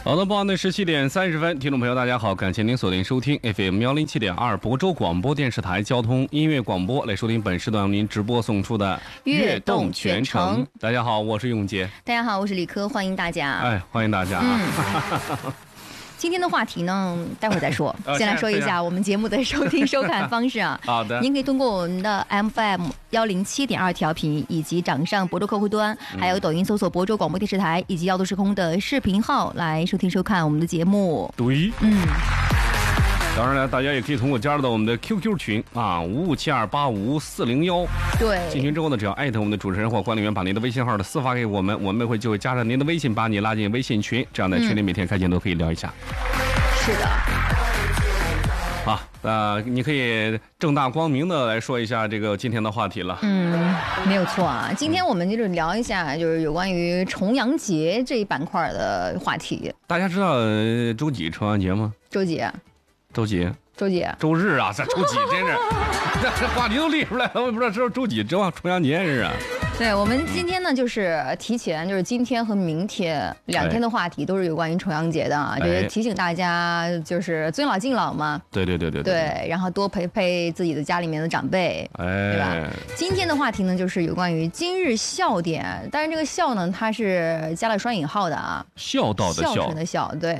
好的，傍晚的17:30，听众朋友大家好，感谢您锁定收听 FM107.2亳州广播电视台交通音乐广播，来收听本时段由您直播送出的悦动全程。 大家好，我是永杰。 大家好，我是李科，欢迎大家。 哎，欢迎大家。 今天的话题呢，待会儿再说。先来说一下我们节目的收听收看方式啊。 好的。 您可以通过我们的 FM107.2调频，以及掌上亳州客户端，还有抖音搜索亳州广播电视台，以及耀都时空的视频号来收听收看我们的节目。 对。当然了，大家也可以通过加入到我们的 QQ 群啊，557285401。对，进群之后呢，只要艾特我们的主持人或管理员，把您的微信号的私发给我们，我们就会加上您的微信，把你拉进微信群，这样在群里每天开节都可以聊一下。 是的。 好，你可以正大光明的来说一下这个今天的话题了。 没有错啊。今天我们就是聊一下，就是有关于重阳节这一板块的话题。 大家知道周几重阳节吗？ 周几？ 周日啊，这周几真是，这话题都列出来了，我也不知道这是周几，重阳节是啊。 对，我们今天呢，就是提前，就是今天和明天2天的话题都是有关于重阳节的啊，就是提醒大家，就是尊老敬老嘛。对，然后多陪陪自己的家里面的长辈，对吧？今天的话题呢，就是有关于今日笑点，但是这个笑呢，它是加了双引号的啊， 孝道的孝， 孝顺的孝，对。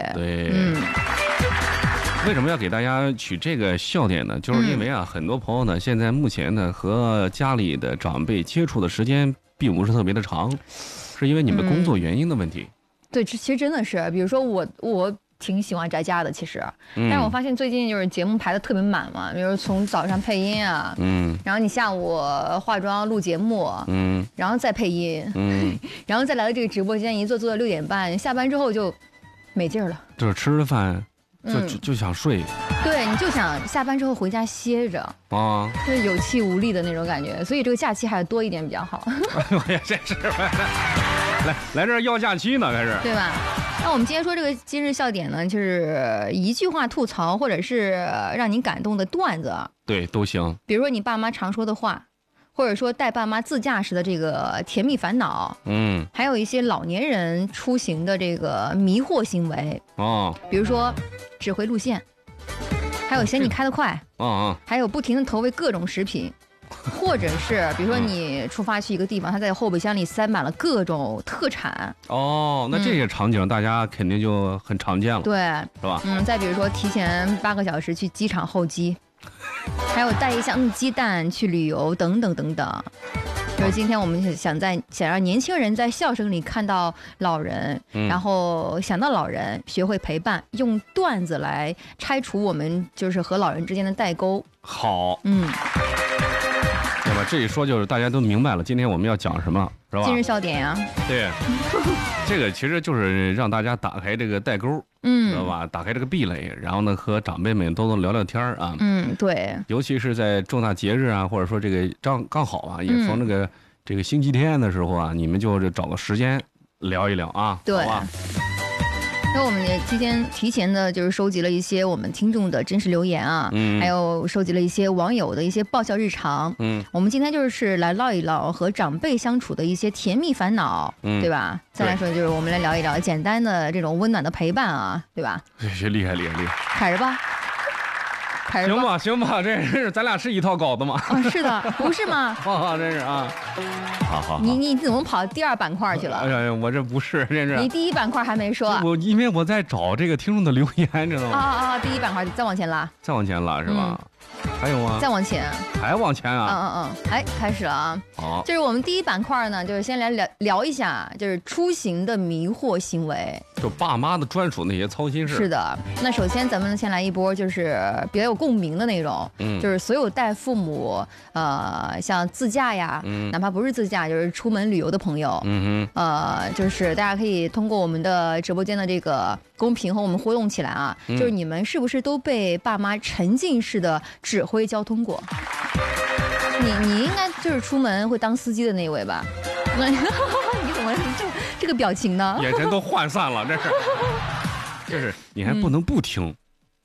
为什么要给大家取这个笑点呢？就是因为很多朋友呢，现在目前呢和家里的长辈接触的时间并不是特别的长，是因为你们工作原因的问题。对， 其实真的是，比如说我挺喜欢宅家的，其实，但是我发现最近就是节目排的特别满嘛，比如从早上配音啊，然后你下午化妆录节目，然后再配音，然后再来到这个直播间，一坐到6点半，下班之后就没劲儿了， 就是吃了饭。就想睡， 对，你就想下班之后回家歇着啊，就是有气无力的那种感觉，所以这个假期还是多一点比较好。 我也真是，来这儿要假期呢，开始， 对吧？那我们今天说这个今日笑点呢，就是一句话吐槽，或者是让您感动的段子， 对，都行。 比如说你爸妈常说的话。或者说带爸妈自驾时的这个甜蜜烦恼，还有一些老年人出行的这个迷惑行为比如说指挥路线，还有嫌你开得快还有不停的投喂各种食品，或者是比如说你出发去一个地方，他在后备箱里塞满了各种特产那这些场景大家肯定就很常见了， 对， 是吧？ 再比如说提前8个小时去机场候机。还有带一箱鸡蛋去旅游等等等等，就是今天我们想让年轻人在笑声里看到老人，然后想到老人，学会陪伴，用段子来拆除我们就是和老人之间的代沟。 好，那么这一说就是大家都明白了，今天我们要讲什么，是吧？ 今日笑点呀。 对，这个其实就是让大家打开这个代沟。知道吧？打开这个壁垒，然后呢，和长辈们都能聊聊天啊。 对。 尤其是在重大节日啊，或者说这个刚好啊，也逢这个星期天的时候啊，你们就找个时间聊一聊啊。 对。 好吧。 那我们也提前的，就是收集了一些我们听众的真实留言啊，还有收集了一些网友的一些爆笑日常。我们今天就是来唠一唠和长辈相处的一些甜蜜烦恼，对吧？再来说就是我们来聊一聊简单的这种温暖的陪伴啊，对吧？ 厉害！ 开始吧。 行吧，这是咱俩是一套稿子吗？ 是的，不是吗？ 真是啊。好。 你怎么跑第2板块去了？ 哎呀，我这不是，真是。 你第1板块还没说。 因为我在找这个听众的留言，知道吗？ 第1板块再往前拉。 再往前拉是吧？还有吗？ 再往前。 还往前啊？ 开始了啊。 好。 就是我们第1板块呢，就是先来聊一下，就是出行的迷惑行为。 就爸妈的专属那些操心事。 是的。那首先咱们先来一波，就是比较有共鸣的那种，就是所有带父母，像自驾呀，哪怕不是自驾，就是出门旅游的朋友，就是大家可以通过我们的直播间的这个公屏和我们互动起来啊，就是你们是不是都被爸妈沉浸式的指挥交通过？你应该就是出门会当司机的那一位吧？你怎么这个表情呢？ 眼神都涣散了，这是你还不能不听。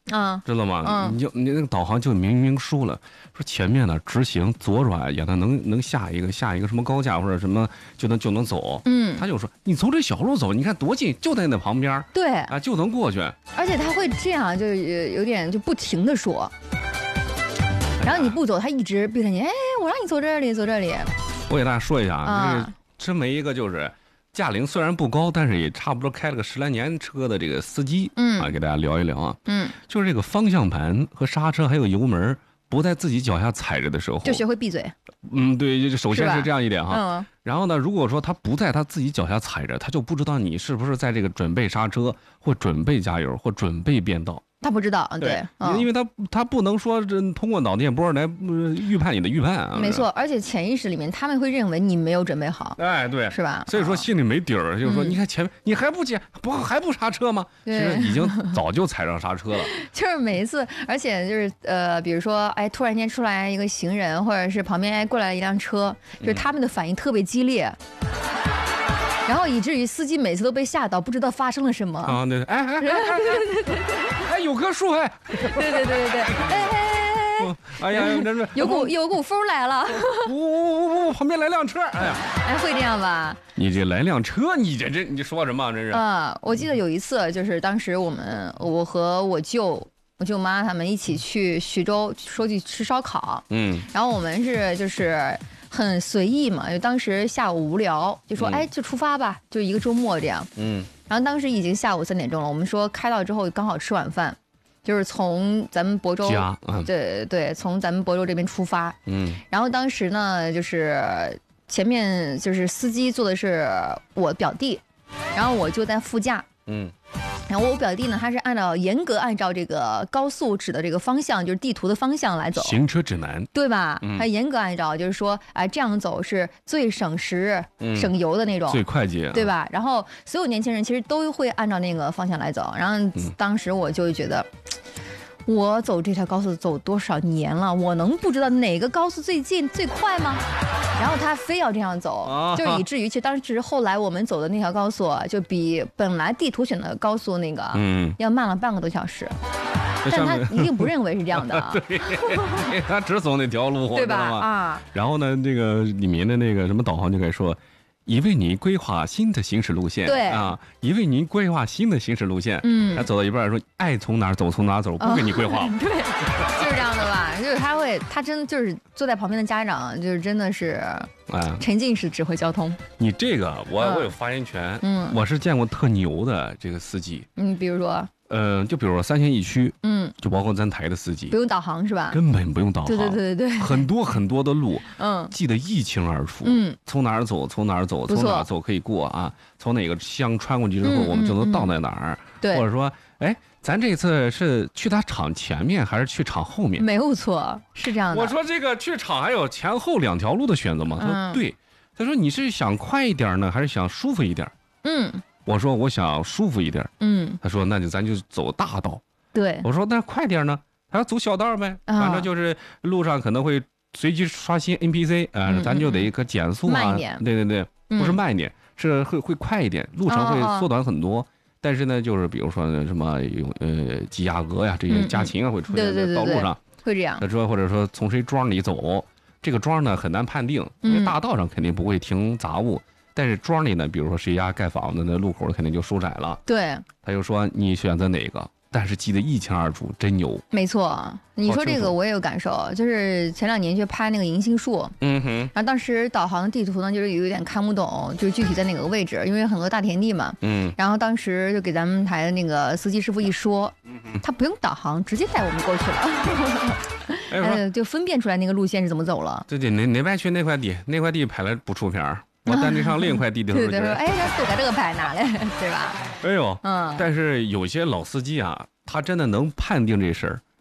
知道吗？你那个导航就明明说了，说前面呢直行左转，也能下一个什么高架或者什么就能走。他就说你从这小路走，你看多近，就在那旁边。 对啊，就能过去。 而且他会这样，就有点就不停的说，然后你不走，他一直逼着你，哎，我让你走这里，走这里。 我给大家说一下啊，这么一个就是驾龄虽然不高，但是也差不多开了个10来年车的这个司机，给大家聊一聊啊。就是这个方向盘和刹车还有油门不在自己脚下踩着的时候， 就学会闭嘴。 对，首先是这样一点哈。然后呢，如果说他不在他自己脚下踩着，他就不知道你是不是在这个准备刹车，或准备加油，或准备变道。 他不知道，对， 因为他不能说通过脑电波来预判你的预判啊。 没错，而且潜意识里面他们会认为你没有准备好， 哎，对， 是吧？ 所以说心里没底儿，就是说，你看前面你还不还不刹车吗？其实已经早就踩上刹车了。 就是每一次，而且就是比如说，哎，突然间出来一个行人，或者是旁边过来一辆车，就是他们的反应特别激烈。然后以至于司机每次都被吓到，不知道发生了什么啊！对，哎，有棵树哎！ 对， 哎呀，这是有股风来了！ 旁边来辆车！哎呀， 会这样吧？ 你这来辆车，你说什么？这是我记得有一次，就是当时我和我舅妈他们一起去徐州说去吃烧烤，然后我们就是很随意嘛，就当时下午无聊，就说哎，就出发吧，就一个周末这样。然后当时已经下午3点钟了，我们说开到之后刚好吃晚饭，就是从咱们亳州对，从咱们亳州这边出发。然后当时呢，就是前面就是司机坐的是我表弟，然后我就在副驾。然后我表弟呢，他是严格按照这个高速指的这个方向，就是地图的方向来走， 行车指南， 对吧？他严格按照，就是说，这样走是最省时、省油的那种， 最快捷， 对吧？然后所有年轻人其实都会按照那个方向来走。然后当时我就觉得，我走这条高速走多少年了，我能不知道哪个高速最近最快吗？然后他非要这样走，就以至于当时后来我们走的那条高速就比本来地图选的高速那个要慢了半个多小时。但他一定不认为是这样的啊， 对，他只走那条路， 对吧？ 然后呢，这个里面的那个什么导航就可以说，已为您规划新的行驶路线， 对已为您规划新的行驶路线。他走到一半说，爱从哪走从哪走，不给你规划。 对，就是这样的吧？就是他真的就是坐在旁边的家长，就是真的是沉浸式指挥交通。 你这个我有发言权。我是见过特牛的这个司机。 比如说。 就比如说3线一区，就包括咱台的司机， 不用导航是吧？ 根本不用导航， 对， 很多的路，记得一清二楚，从哪儿走，从哪儿走，从哪儿走可以过啊，从哪个乡穿过去之后，我们就能到哪儿， 对， 或者说，哎，咱这次是去他厂前面还是去厂后面？ 没有错，是这样的。 我说这个去厂还有前后2条路的选择吗？他说对，他说你是想快一点呢，还是想舒服一点？我说我想舒服一点，他说那咱就走大道， 对， 我说那快点呢，他要走小道呗，反正就是路上可能会随机刷新 NPC，咱就得个减速啊， 慢一点， 对，不是慢一点，是会快一点，路程会缩短很多，但是呢，就是比如说什么鸡鸭鹅呀这些家禽啊会出现在道路上， 会这样， 或者说从谁庄里走，这个庄呢很难判定，因为大道上肯定不会停杂物。但是庄里呢，比如说谁家盖房子，那路口肯定就收窄了。 对， 他就说你选择哪个，但是记得一清二楚，真牛。 没错，你说这个我也有感受，就是前2年去拍那个银杏树，然后当时导航地图呢，就是有点看不懂，就是具体在哪个位置，因为很多大田地嘛，然后当时就给咱们台的那个司机师傅一说，他不用导航，直接带我们过去了，就分辨出来那个路线是怎么走了。 对，哪边去那块地拍了不出片我单地上另一块地的时候， 对，哎，都把这个牌拿来，对吧？ 哎呦，但是有些老司机啊，他真的能判定这事儿。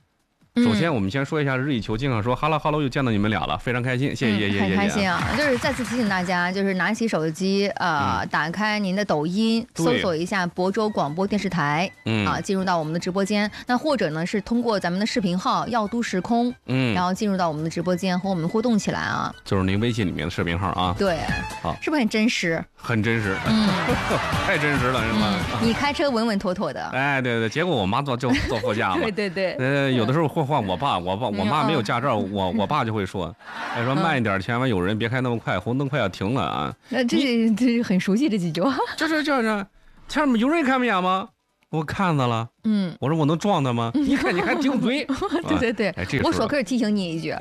首先我们先说一下日以求经啊，说哈喽又见到你们俩了，非常开心，谢谢， 很开心啊！就是再次提醒大家，就是拿起手机打开您的抖音，搜索一下亳州广播电视台，进入到我们的直播间。那或者呢是通过咱们的视频号耀都时空，然后进入到我们的直播间和我们互动起来啊。 就是您微信里面的视频号啊。 对，好，是不是很真实？ 很真实，太真实了，是吗？ 你开车稳稳妥妥的。 哎，对，结果我妈坐副驾嘛。 对。 有的时候会换我爸，我妈没有驾照，我爸就会说，说慢一点，前面有人，别开那么快，红灯快要停了啊。 那这是很熟悉这几句话。 就是，前面有人看不见吗？我看到了。我说我能撞他吗？你看你还顶嘴。 对。我说可是提醒你一句。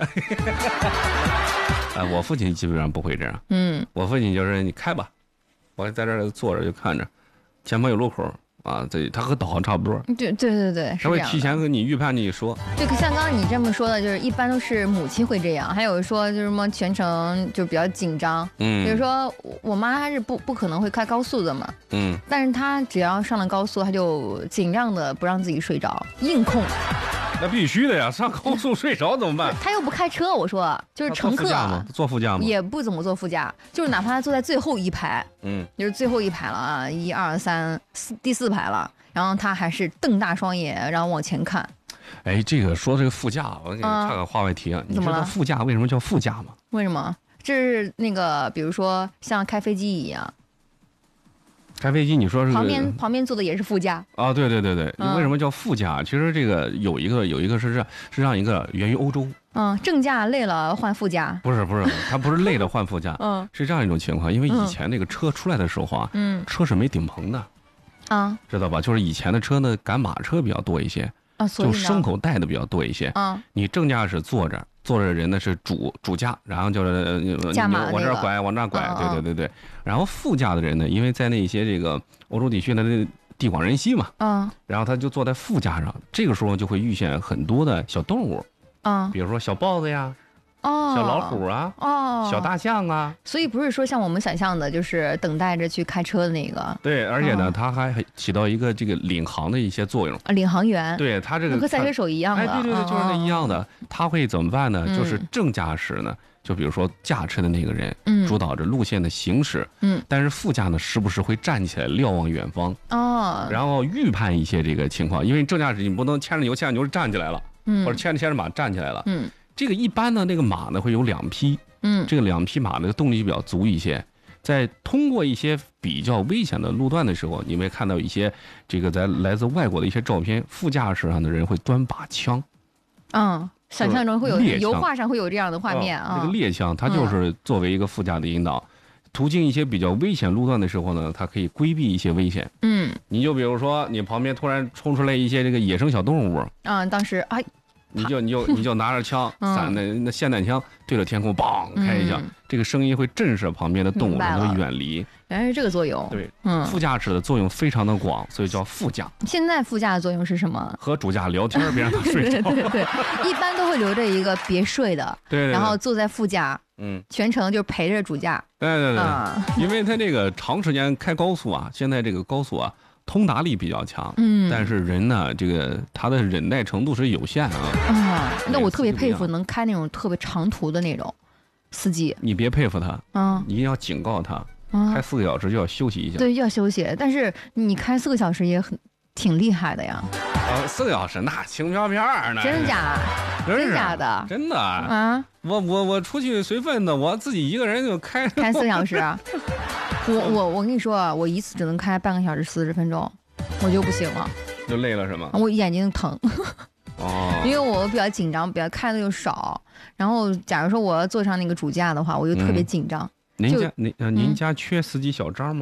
我父亲基本上不会这样。我父亲就是你开吧，我在这儿坐着就看着，前方有路口。他和导航差不多。对，他会提前跟你预判你说。 就像刚刚你这么说的，就是一般都是母亲会这样，还有说就是什么全程就比较紧张。比如说我妈还是不可能会开高速的嘛。但是她只要上了高速，她就尽量的不让自己睡着，硬控。 那必须的呀，上高速睡着怎么办？ 他又不开车，我说就是乘客坐副驾吗？ 也不怎么坐副驾，就是哪怕他坐在最后一排，就是最后一排了啊，1、2、3、4，第4排了，然后他还是瞪大双眼，然后往前看。 哎，这个说这个副驾，我给你插个话外题啊，你知道副驾为什么叫副驾吗？ 为什么？这是那个，比如说像开飞机一样。 开飞机，你说是旁边坐的也是副驾啊？对，为什么叫副驾？其实这个有一个是让一个源于欧洲。 正驾累了换副驾。 不是，他不是累了换副驾。是这样一种情况，因为以前那个车出来的时候啊，车是没顶棚的。知道吧？就是以前的车呢，赶马车比较多一些。就牲口带的比较多一些。你正驾驶坐着人呢是主驾，然后就是往这儿拐往那儿拐，对。然后副驾的人呢，因为在那些这个欧洲地区的地广人稀嘛，然后他就坐在副驾上，这个时候就会遇见很多的小动物，比如说小豹子呀。小老虎啊，小大象啊， 所以不是说像我们想象的，就是等待着去开车的那个。 对，而且呢，它还起到一个这个领航的一些作用。 领航员。对， 它这个和赛车手一样的。 对，就是那一样的。他会怎么办呢？就是正驾驶呢，就比如说驾车的那个人，主导着路线的行驶，但是副驾呢，时不时会站起来瞭望远方，然后预判一些这个情况，因为正驾驶你不能牵着牛站起来了，或者牵着马站起来了，这个一般呢，那个马呢会有2匹，这个2匹马的动力比较足一些，在通过一些比较危险的路段的时候，你会看到一些这个来自外国的一些照片，副驾驶上的人会端把枪， 想象中会有油画上会有这样的画面啊。 这个猎枪，它就是作为一个副驾的引导，途经一些比较危险路段的时候呢，它可以规避一些危险。你就比如说你旁边突然冲出来一些这个野生小动物， 当时你就拿着枪，那霰弹枪对着天空梆开一下，这个声音会震慑旁边的动物，让它们远离。 原来是这个作用。 对，副驾驶的作用非常的广，所以叫副驾。 现在副驾的作用是什么？ 和主驾聊天，别让他睡着。 对，一般都会留着一个别睡的， 对， 然后坐在副驾，全程就陪着主驾。 对，因为他这个长时间开高速啊，现在这个高速啊。通达力比较强，但是人呢，这个他的忍耐程度是有限啊。 那我特别佩服能开那种特别长途的那种司机。 你别佩服他，你一定要警告他，开4个小时就要休息一下。 对，要休息。但是你开4个小时也挺厉害的呀。 4个小时那轻飘飘呢？ 真假？真假的？ 真的啊！我出去随份子，我自己一个人就开 4小时。我跟你说啊，我一次只能开半个小时40分钟，我就不行了， 就累了是吗？ 我眼睛疼，因为我比较紧张，比较开的又少。然后假如说我要坐上那个主驾的话，我就特别紧张。 您家缺司机小张吗？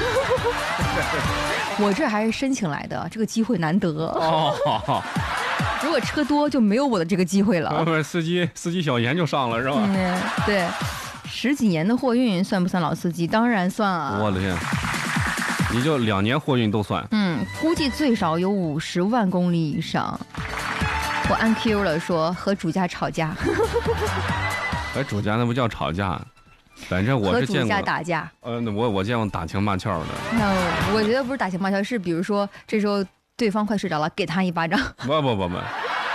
我这还是申请来的，这个机会难得。如果车多就没有我的这个机会了。 司机小严就上了是吧？ 对。10几年的货运算不算老司机？当然算啊！ 我的天，你就2年货运都算。 估计最少有50万公里以上。我按 Q 了说和主驾吵架。 和主驾那不叫吵架，反正我是见过。和主驾打架。 我见过打情骂俏的。 我觉得不是打情骂俏，是比如说这时候对方快睡着了，给他一巴掌。 不，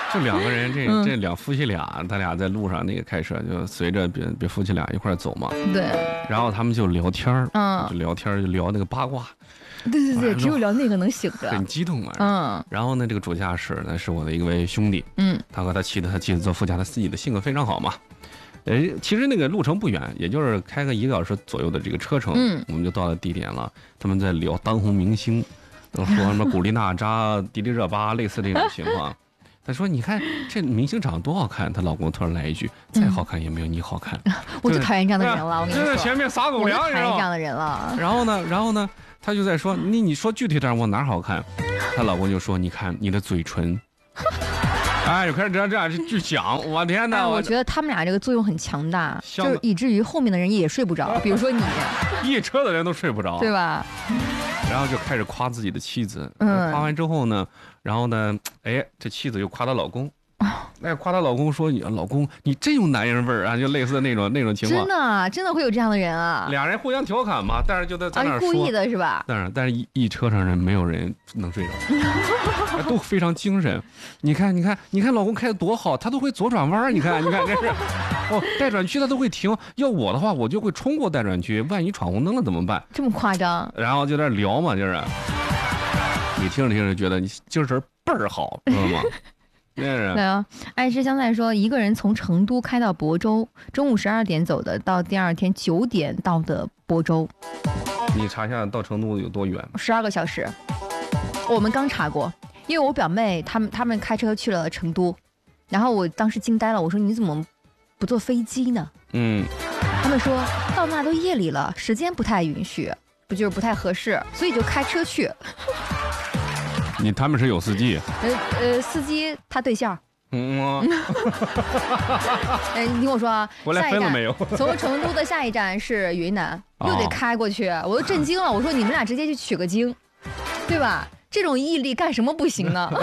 这两个人，这两夫妻俩，他俩在路上那个开车，就随着别夫妻俩一块走嘛。 对。 然后他们就聊天就聊天就聊那个八卦。 对，只有聊那个能醒着。 很激动嘛。然后呢，这个主驾驶呢是我的一位兄弟。他和他妻子坐副驾，他自己的性格非常好嘛。其实那个路程不远，也就是开个1个小时左右的这个车程，我们就到了地点了。他们在聊当红明星，说什么古力娜扎、迪丽热巴，类似这种情况。他说：“你看这明星长得多好看。”她老公突然来一句：“再好看也没有你好看。” 我就讨厌这样的人了，我跟你说。 就在前面撒狗粮， 我就讨厌这样的人了。 然后呢，他就在说：“你说具体点，我哪好看？”她老公就说：“你看你的嘴唇。”哎，就开始这样去讲，我天哪！ 我觉得他们俩这个作用很强大，就是以至于后面的人也睡不着。比如说你， 一车的人都睡不着， 对吧？ 然后就开始夸自己的妻子，夸完之后呢，然后呢，哎，这妻子又夸她老公，夸她老公说：“你老公，你真有男人味儿啊！”就类似那种情况。 真的会有这样的人啊！ 俩人互相调侃嘛，但是就在那儿说， 故意的是吧？ 但是一车上人没有人能睡着，都非常精神。你看，老公开的多好，他都会左转弯。你看，这是待转区他都会停。要我的话，我就会冲过待转区，万一闯红灯了怎么办？ 这么夸张？ 然后就在那聊嘛，就是你听着觉得你精神倍儿好，知道吗？ 对啊，爱吃香菜说，一个人从成都开到亳州，中午12点走的，到第二天9点到的亳州。 你查一下到成都有多远 ？12个小时。我们刚查过，因为我表妹他们开车去了成都，然后我当时惊呆了，我说你怎么不坐飞机呢？他们说到那都夜里了，时间不太允许，不太合适，所以就开车去。 他们是有司机？ 司机他对象。你听我说啊， 回来分了没有？ 从成都的下一站是云南，又得开过去，我都震惊了。我说你们俩直接去取个经，对吧？这种毅力干什么不行呢？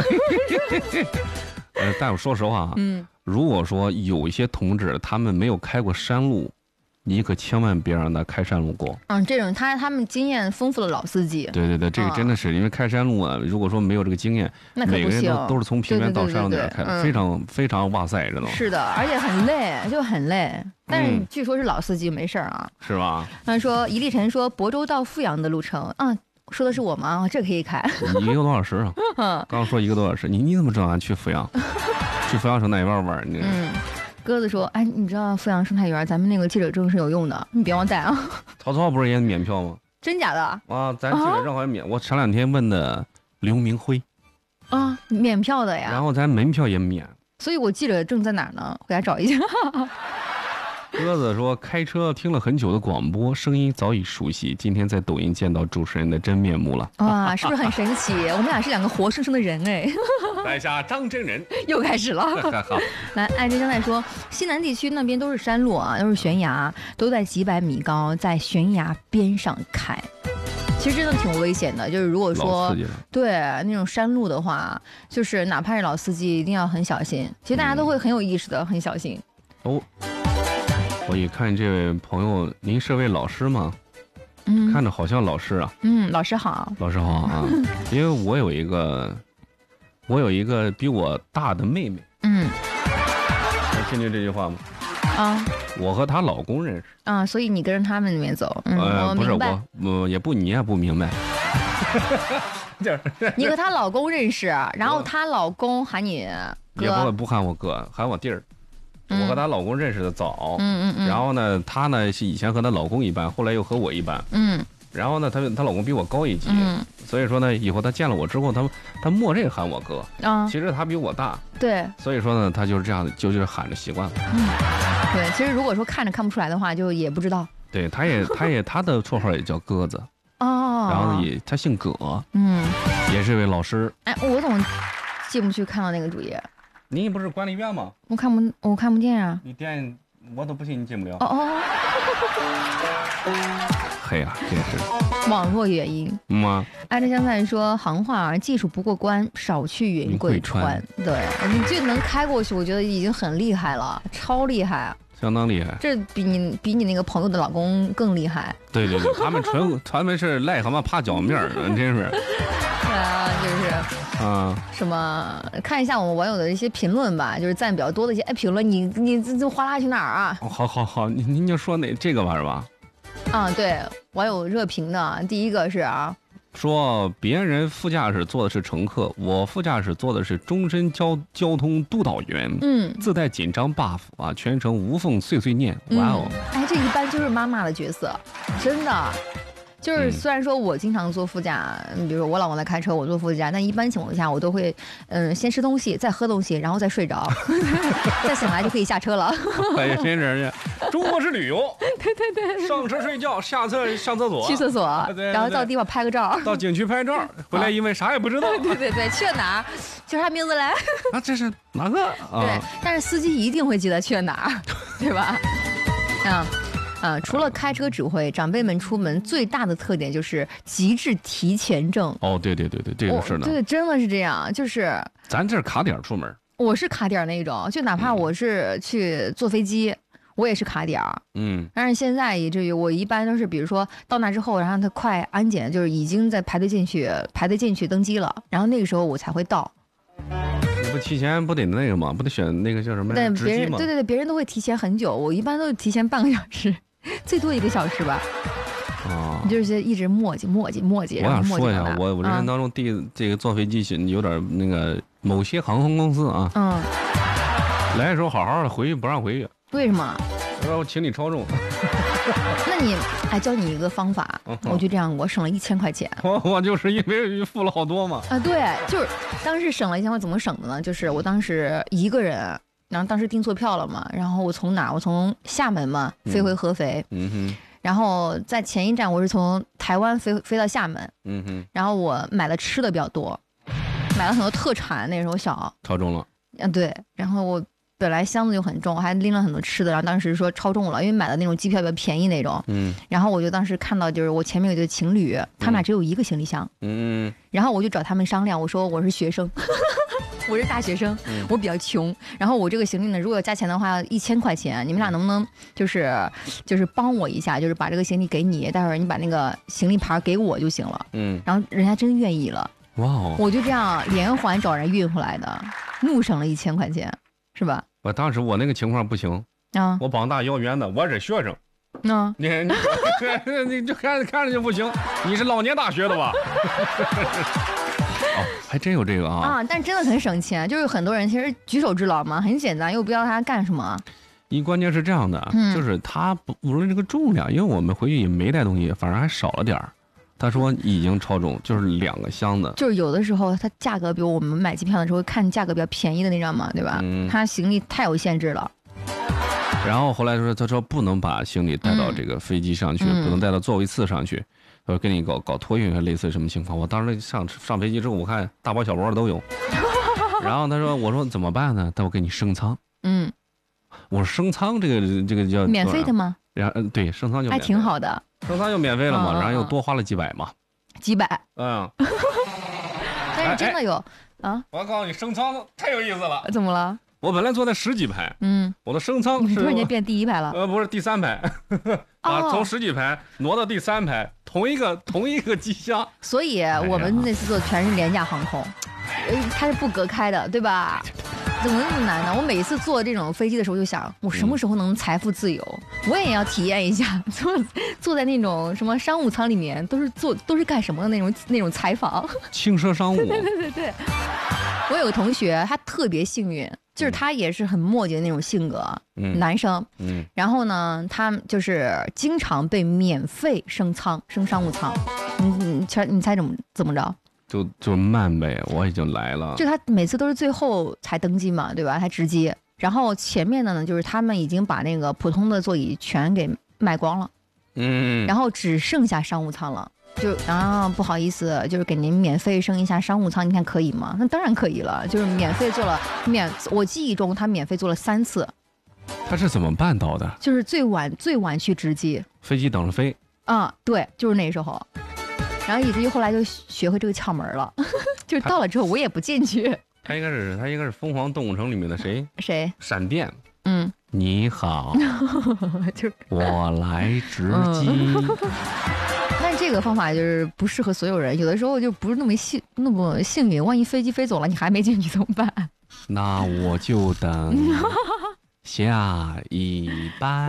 但我说实话啊，如果说有一些同志他们没有开过山路，你可千万别让他开山路过。这种他们经验丰富的老司机。 对，这个真的是因为开山路啊，如果说没有这个经验， 那可不行， 每个人都是从平原到山路那儿开的，非常非常哇塞，这种。 是的，而且很累，就很累。但是据说是老司机没事啊。 是吧？ 他说一粒尘说亳州到富阳的路程啊。说的是我吗？这可以开 1个多小时啊！刚说1个多小时，你怎么知道俺去富阳？去富阳省哪一边玩？ 鸽子说：“哎，你知道富阳生态园咱们那个记者证是有用的，你别忘带啊。” 曹操不是也免票吗？ 真假的？ 啊，咱记者证好像免。我前2天问的刘明辉啊，免票的呀。 然后咱门票也免。 所以我记者证在哪儿呢？回家找一下。 鸽子说：“开车听了很久的广播，声音早已熟悉。今天在抖音见到主持人的真面目了。” 哇，是不是很神奇？我们俩是2个活生生的人哎。 在下张真人又开始了。 好， 来，爱真将在说，西南地区那边都是山路啊，都是悬崖，都在几百米高，在悬崖边上开。其实真的挺危险的，就是如果说对那种山路的话，就是哪怕是老司机，一定要很小心。其实大家都会很有意识的，很小心。 我一看这位朋友，您是位老师吗？看着好像老师啊。 老师好。 老师好啊，因为我有一个比我大的妹妹。能听见这句话吗？我和她老公认识。 所以你跟着他们里面走。 不是我也不，你也不明白。 你和她老公认识，然后她老公喊你哥。 也不喊我哥，喊我弟儿。我和她老公认识的早，然后呢，她呢是以前和她老公一班，后来又和我一班，然后呢，她老公比我高一级，所以说呢，以后她见了我之后，她默认喊我哥，其实她比我大， 对， 所以说呢，她就是这样，就是喊着习惯了， 对，其实如果说看着看不出来的话，就也不知道， 对，她的绰号也叫鸽子，然后她姓葛，也是位老师， 哎，我怎么进不去看到那个主页？ 你不是管理员吗？ 我看不见啊！ 你点我都不信你进不了。嘿呀，真是网络原因。爱着香菜说行话，技术不过关，少去云贵川。对，你这能开过去，我觉得已经很厉害了，超厉害， 相当厉害。 这比你那个朋友的老公更厉害。 对，他们是癞蛤蟆怕脚面，真是。 什么看一下我们网友的一些评论吧，就是赞比较多的一些评论，你这哗啦去哪儿啊？ 好，您就说这个吧是吧？ 对，网友热评的第一个是说别人副驾驶坐的是乘客，我副驾驶坐的是终身交通督导员，自带紧张 buff 全程无缝碎碎念，哇哦！ 这一般就是妈妈的角色，真的。就是虽然说我经常坐副驾，比如说我老公在开车，我坐副驾，但一般情况下我都会，先吃东西，再喝东西，然后再睡着，再醒来就可以下车了。 哎，真是，中国式旅游， 对， 上车睡觉，下车上厕所， 去厕所，然后到地方拍个照， 到景区拍照，回来因为啥也不知道。 对，去了哪儿，叫啥名字来？ 这是哪个？ 对，但是司机一定会记得去了哪儿，对吧？除了开车指挥，长辈们出门最大的特点就是极致提前证。 对，这个是的。 对，真的是这样，就是咱这是卡点出门， 我是卡点那一种，就哪怕我是去坐飞机，我也是卡点。但是现在以至于我一般都是，比如说到那之后，然后他快安检，就是已经在排队进去登机了，然后那个时候我才会到。 你不提前不得那个吗？不得选那个叫什么？ 对，别人都会提前很久，我一般都是提前半个小时。最多1个小时吧，就是一直磨叽。我想说一下，我人生当中这个坐飞机有点那个某些航空公司来的时候好好的，回去不让回去。 为什么？ 我请你超重。 那你教你一个方法，我就这样，我省了1000块钱。 我就是因为付了好多嘛。 对，就是当时省了1000块，怎么省的呢？就是我当时一个人。然后当时订错票了嘛，然后我从哪儿？我从厦门嘛飞回合肥，然后在前一站我是从台湾飞到厦门，然后我买的吃的比较多，买了很多特产，那时候小超重了， 对，然后我本来箱子就很重，我还拎了很多吃的，然后当时说超重了，因为买的那种机票比较便宜那种，然后我就当时看到就是我前面有对情侣，他们俩只有1个行李箱，然后我就找他们商量，我说我是学生。我是大学生，我比较穷，然后我这个行李呢，如果要加钱的话，1000块钱，你们俩能不能就是帮我一下，就是把这个行李给你，待会儿你把那个行李牌给我就行了。然后人家真愿意了，哇哦！我就这样连环找人运回来的，怒省了1000块钱，是吧？ 我当时我那个情况不行我膀大腰圆的，我是学生。你就看着就不行，你是老年大学的吧？还真有这个但真的很省钱，就是很多人其实举手之劳嘛，很简单，又不知道他干什么。 关键是这样的，就是他无论这个重量，因为我们回去也没带东西，反而还少了点儿。他说已经超重，就是2个箱子。 就是有的时候它价格，比如我们买机票的时候看价格比较便宜的那张嘛，对吧？他行李太有限制了。 然后后来他说不能把行李带到这个飞机上去，不能带到座位次上去。跟你搞托运类似什么情况？我当时上飞机之后，我看大包小包的都有。然后我说怎么办呢？他说给你升舱。我说升舱这个叫免费的吗？ 然后对，升舱就还挺好的， 升舱就免费了嘛，然后又多花了几百嘛。 几百。但是真的有我告诉你，升舱太有意思了。 怎么了？ 我本来坐在10几排，我的升舱是突然间变第1排了。 不是第3排，从10几排挪到第3排，同一个机厢。 所以我们那次坐全是廉价航空，它是不隔开的，对吧？怎么那么难呢？我每次坐这种飞机的时候就想，我什么时候能财富自由？我也要体验一下，坐在那种什么商务舱里面，都是干什么的那种采访？ 轻奢商务。 对。我有个同学，他特别幸运，就是他也是很磨叽的那种性格，男生，然后呢，他就是经常被免费升舱，升商务舱。你猜怎么着？ 就慢呗，我已经来了。 就他每次都是最后才登机嘛，对吧？才值机，然后前面的呢，就是他们已经把那个普通的座椅全给卖光了，然后只剩下商务舱了。就不好意思，就是给您免费升一下商务舱，你看可以吗？那当然可以了，就是免费做了我记忆中他免费做了3次。 他是怎么办到的？ 就是最晚去值机， 飞机等着飞。 对，就是那时候，然后以至于后来就学会这个窍门了，就是到了之后我也不进去。 他应该是《疯狂动物城》里面的谁？闪电。你好，我来值机。 但是这个方法就是不适合所有人，有的时候就不是那么幸运，万一飞机飞走了，你还没进去怎么办？ 那我就等下一班。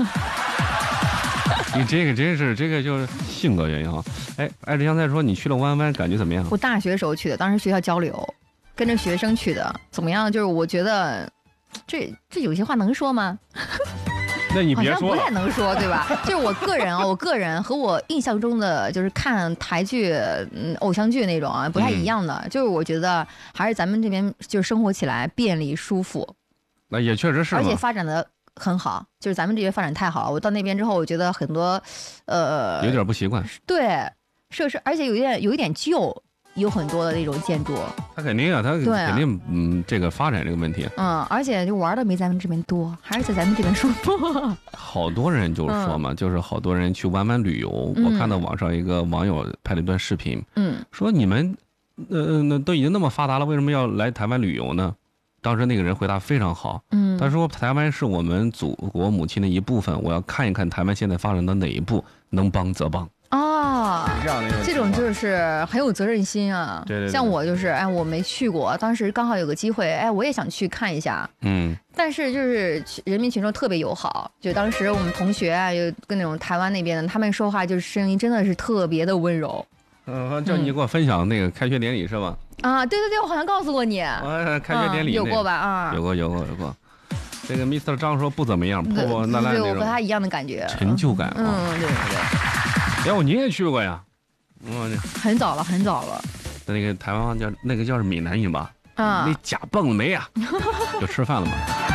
你这个真是这个就是性格原因啊！哎，艾志香再说你去了弯弯感觉怎么样？ 我大学时候去的，当时学校交流，跟着学生去的，怎么样？就是我觉得这有些话能说吗？ 那你别说了， 好像不太能说，对吧？就是我个人和我印象中的就是看台剧、偶像剧那种啊不太一样的。就是我觉得还是咱们这边就是生活起来便利舒服。 那也确实是， 而且发展的很好，就是咱们这边发展太好了。我到那边之后，我觉得很多有点不习惯。 对，设施而且有一点旧。有很多的那种建筑， 他肯定啊，他肯定这个发展这个问题， 而且就玩的没咱们这边多，还是在咱们这边舒服。 好多人就是说嘛，就是好多人去弯弯旅游，我看到网上一个网友拍了一段视频，说你们那都已经那么发达了，为什么要来台湾旅游呢？当时那个人回答非常好，他说台湾是我们祖国母亲的一部分，我要看一看台湾现在发展到哪一步，能帮则帮。这种就是很有责任心啊。 对， 像我就是我没去过，当时刚好有个机会，我也想去看一下。但是就是人民群众特别友好，就当时我们同学啊，有跟那种台湾那边的，他们说话就是声音真的是特别的温柔。 叫你给我分享那个开学典礼是吧？ 啊，对，我好像告诉过你。 开学典礼有过吧？ 有过。这个 Mr. 张说不怎么样，破破烂烂那种。 对，我和他一样的感觉， 成就感。 对。 你也去过呀？ 很早了。 那个台湾话叫那个叫是闽南语吧？那假蹦了没呀？就吃饭了吗？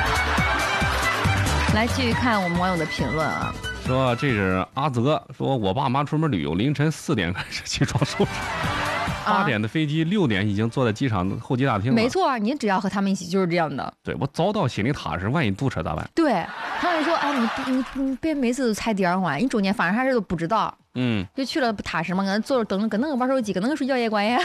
来继续看我们网友的评论啊。 说这是阿泽说，我爸妈出门旅游，凌晨4点开始起床收拾，8点的飞机，6点已经坐在机场候机大厅了。 没错，你只要和他们一起就是这样的。 对，我早到心里踏实，万一堵车咋办？ 对，他们说，你别每次都踩第二环，你中间发生啥事都不知道。就去了不踏实嘛，搁那坐着等着，搁那个玩手机，搁那个睡觉也管呀。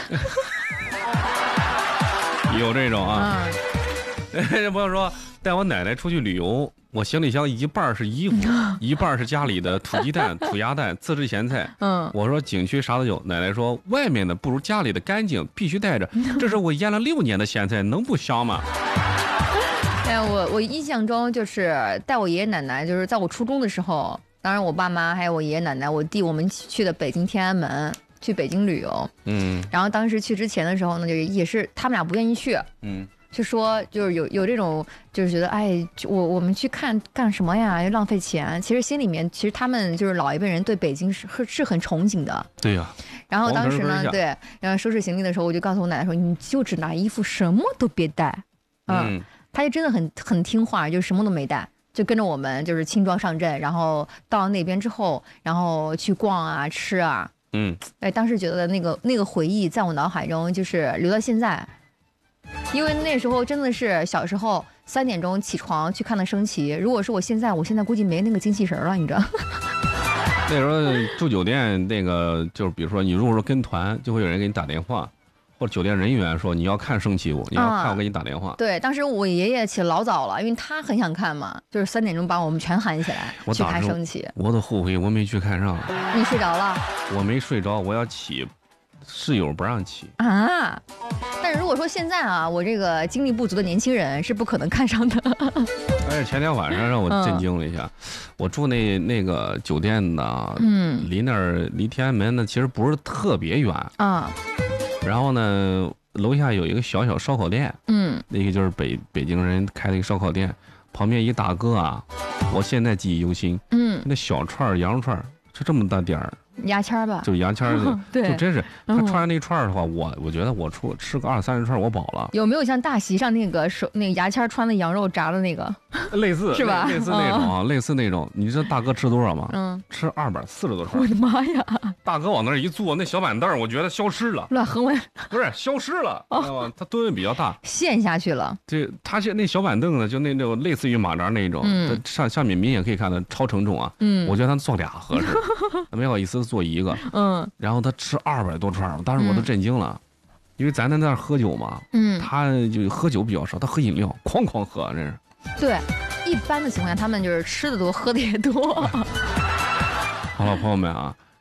有这种啊。这朋友说带我奶奶出去旅游，我行李箱一半是衣服，一半是家里的土鸡蛋、土鸭蛋、自制咸菜。我说景区啥都有，奶奶说外面的不如家里的干净，必须带着。这是我腌了6年的咸菜，能不香吗？ 我印象中就是带我爷爷奶奶，就是在我初中的时候，当然我爸妈还有我爷爷奶奶、我弟，我们去的北京天安门，去北京旅游。然后当时去之前的时候呢，就也是他们俩不愿意去。就说就是有这种就是觉得我们去看干什么呀，又浪费钱。其实心里面其实他们就是老一辈人对北京是很憧憬的。 对呀。 然后当时呢，对，然后收拾行李的时候，我就告诉我奶奶说，你就只拿衣服，什么都别带。他就真的很听话，就什么都没带，就跟着我们就是轻装上阵，然后到那边之后，然后去逛啊吃啊。当时觉得那个回忆在我脑海中就是留到现在。因为那时候真的是小时候3点钟起床去看的升旗，如果是我现在估计没那个精气神了，你知道。 那时候住酒店那个就是比如说你如果说跟团，就会有人给你打电话，或者酒店人员说你要看升旗舞，你要看我给你打电话。 对，当时我爷爷起老早了，因为他很想看嘛，就是3点钟把我们全喊起来去看升旗。 我都后悔我没去看上。 你睡着了？ 我没睡着，我要起，室友不让起啊。但是如果说现在我这个精力不足的年轻人是不可能看上的。 而且前天晚上让我震惊了一下，我住那个酒店呢，离天安门呢其实不是特别远啊。然后呢，楼下有一个小烧烤店，那个就是北京人开的一个烧烤店，旁边一大哥啊，我现在记忆犹新，那小串羊肉串就这么大点儿。 牙签吧， 就是牙签的， 对， 就真是他串上那串的话，我觉得我吃个20-30串我饱了。 有没有像大席上那个牙签穿的羊肉炸的那个？ 类似是吧？ 类似那种啊，类似那种。你知道大哥吃多少吗？吃240多串。 我的妈呀！ 大哥往那儿一坐，那小板凳我觉得消失了。 乱横纹不是消失了，他吨位比较大， 陷下去了。 他那小板凳呢，就那种类似于马扎那种，上面明显可以看到超承重啊。我觉得他坐俩合适，他没好意思坐一个。然后他吃200多串，当时我都震惊了，因为咱在那儿喝酒嘛，他就喝酒比较少，他喝饮料，哐喝，这是。 对，一般的情况下，他们就是吃的多，喝的也多。 好了，朋友们啊，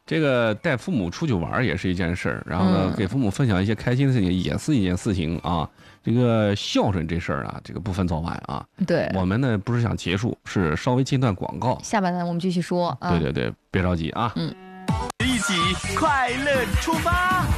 这个带父母出去玩也是一件事儿，然后呢，给父母分享一些开心的事情也是一件事情啊。这个孝顺这事儿啊，这个不分早晚啊。 对， 我们呢不是想结束，是稍微进段广告。 下半段我们继续说。 对对对，别着急啊。 一起快乐出发。